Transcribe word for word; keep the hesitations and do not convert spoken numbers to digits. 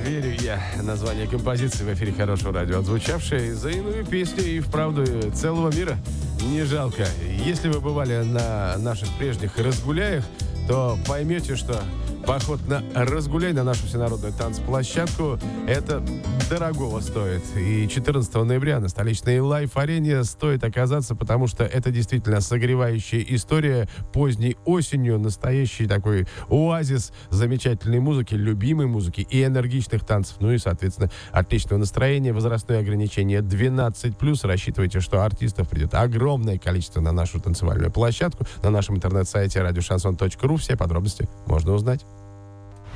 верю я. Название композиции в эфире Хорошего радио, отзвучавшее за иную песню и вправду целого мира не жалко. Если вы бывали на наших прежних разгуляях, то поймете, что поход на разгуляй, на нашу всенародную танцплощадку, это дорогого стоит. И четырнадцатого ноября на столичной лайф-арене стоит оказаться, потому что это действительно согревающая история поздней осенью, настоящий такой оазис замечательной музыки, любимой музыки и энергичных танцев. Ну и, соответственно, отличного настроения, возрастное ограничение двенадцать плюс. Рассчитывайте, что артистов придет огромное количество на нашу танцевальную площадку. На нашем интернет-сайте радиошансон точка ру все подробности можно узнать.